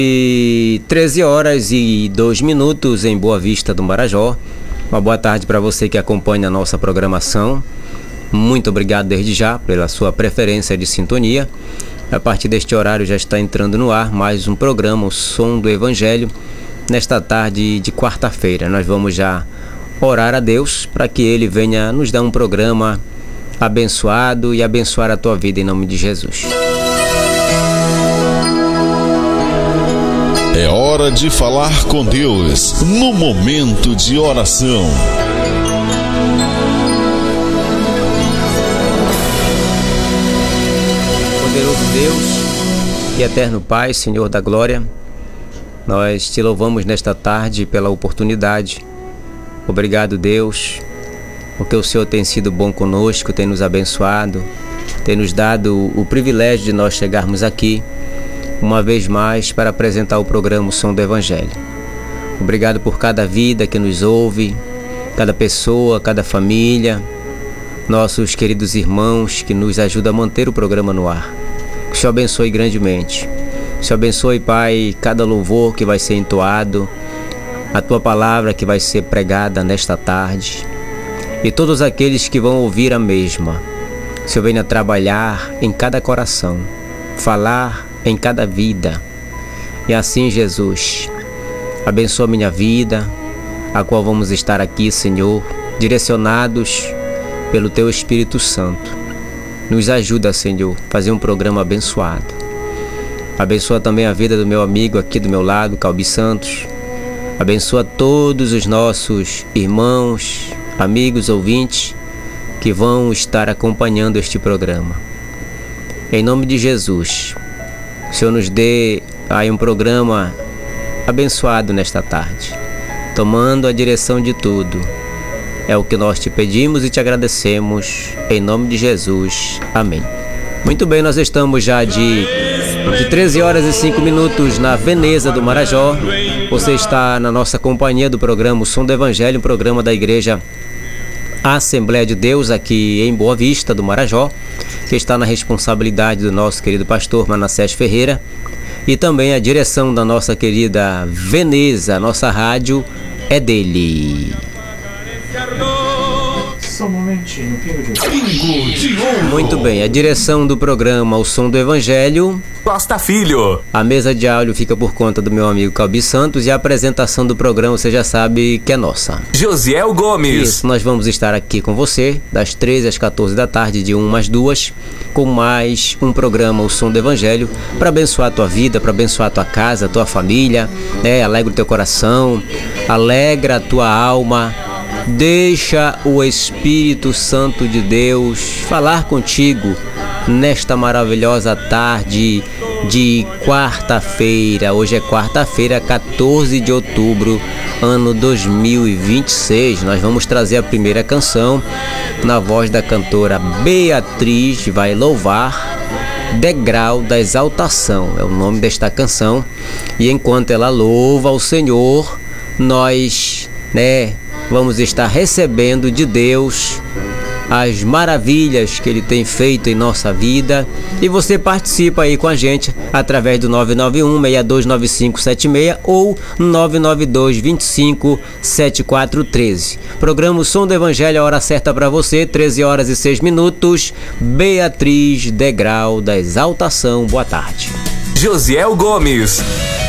E 13 horas e 2 minutos em Boa Vista do Marajó. Uma boa tarde para você que acompanha a nossa programação. Muito obrigado desde já pela sua preferência de sintonia. A partir deste horário já está entrando no ar mais um programa, o Som do Evangelho. Nesta tarde de quarta-feira, nós vamos já orar a Deus para que Ele venha nos dar um programa abençoado e abençoar a tua vida em nome de Jesus. É hora de falar com Deus no momento de oração. Poderoso Deus e eterno Pai, Senhor da glória, nós te louvamos nesta tarde pela oportunidade. Obrigado, Deus, porque o Senhor tem sido bom conosco, tem nos abençoado, tem nos dado o privilégio de nós chegarmos aqui uma vez mais para apresentar o programa O Som do Evangelho. Obrigado por cada vida que nos ouve, cada pessoa, cada família, nossos queridos irmãos que nos ajudam a manter o programa no ar. Que o Senhor abençoe grandemente. Que o Senhor abençoe, Pai, cada louvor que vai ser entoado, a Tua palavra que vai ser pregada nesta tarde e todos aqueles que vão ouvir a mesma. Que o Senhor venha trabalhar em cada coração, falar em cada vida. E assim, Jesus, abençoa minha vida, a qual vamos estar aqui, Senhor, direcionados pelo Teu Espírito Santo. Nos ajuda, Senhor, a fazer um programa abençoado. Abençoa também a vida do meu amigo aqui do meu lado, Calbi Santos. Abençoa todos os nossos irmãos, amigos, ouvintes que vão estar acompanhando este programa. Em nome de Jesus, o Senhor nos dê aí um programa abençoado nesta tarde, tomando a direção de tudo. É o que nós te pedimos e te agradecemos, em nome de Jesus. Amém. Muito bem, nós estamos já de 13 horas e 5 minutos na Veneza do Marajó. Você está na nossa companhia do programa O Som do Evangelho, um programa da Igreja Assembleia de Deus aqui em Boa Vista do Marajó, que está na responsabilidade do nosso querido pastor Manassés Ferreira, e também a direção da nossa querida Veneza. Nossa rádio é dele. Só um momentinho, pingo de ouro. Muito bem, a direção do programa O Som do Evangelho, Costa Filho. A mesa de áudio fica por conta do meu amigo Calbi Santos e a apresentação do programa você já sabe que é nossa. Josiel Gomes. Isso, nós vamos estar aqui com você das 13 às 14 da tarde, de 1 às 2, com mais um programa O Som do Evangelho, para abençoar a tua vida, para abençoar a tua casa, a tua família, alegra o teu coração, alegra a tua alma. Deixa o Espírito Santo de Deus falar contigo nesta maravilhosa tarde de quarta-feira. Hoje é quarta-feira, 14 de outubro, ano 2026. Nós vamos trazer a primeira canção na voz da cantora Beatriz, vai louvar Degrau da Exaltação, é o nome desta canção. E enquanto ela louva ao Senhor, nós, vamos estar recebendo de Deus as maravilhas que Ele tem feito em nossa vida. E você participa aí com a gente através do 991-629576 ou 992-257413. Programa O Som do Evangelho, a hora certa para você, 13 horas e 6 minutos. Beatriz Degrau da Exaltação, boa tarde. Josiel Gomes.